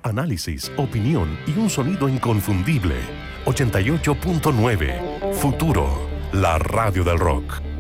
análisis, opinión y un sonido inconfundible. 88.9 Futuro, la radio del rock.